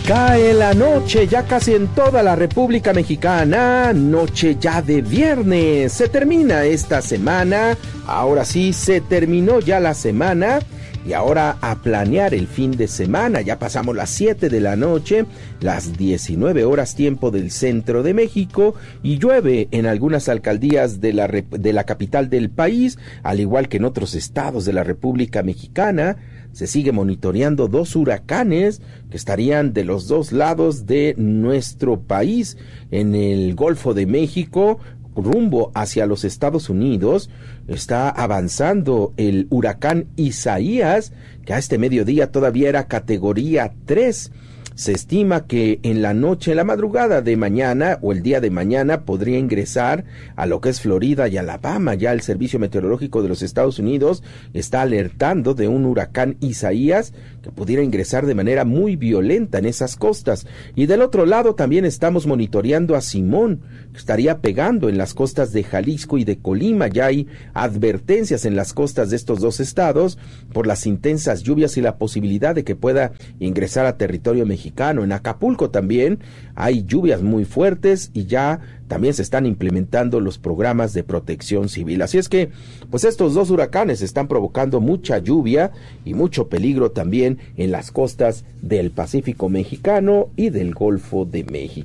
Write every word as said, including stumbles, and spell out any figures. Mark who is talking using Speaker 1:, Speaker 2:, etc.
Speaker 1: Cae la noche ya casi en toda la República Mexicana, noche ya de viernes, se termina esta semana, ahora sí se terminó ya la semana y ahora a planear el fin de semana, ya pasamos las siete de la noche, las diecinueve horas tiempo del centro de México y llueve en algunas alcaldías de la, de la capital del país, al igual que en otros estados de la República Mexicana. Se sigue monitoreando dos huracanes que estarían de los dos lados de nuestro país, en el Golfo de México, rumbo hacia los Estados Unidos. Está avanzando el huracán Isaías, que a este mediodía todavía era categoría tres. Se estima que en la noche, en la madrugada de mañana o el día de mañana podría ingresar a lo que es Florida y Alabama. Ya el Servicio Meteorológico de los Estados Unidos está alertando de un huracán Isaías que pudiera ingresar de manera muy violenta en esas costas. Y del otro lado también estamos monitoreando a Simón, que estaría pegando en las costas de Jalisco y de Colima. Ya hay advertencias en las costas de estos dos estados por las intensas lluvias y la posibilidad de que pueda ingresar a territorio mexicano. En Acapulco también hay lluvias muy fuertes y ya también se están implementando los programas de protección civil. Así es que, pues estos dos huracanes están provocando mucha lluvia y mucho peligro también en las costas del Pacífico mexicano y del Golfo de México.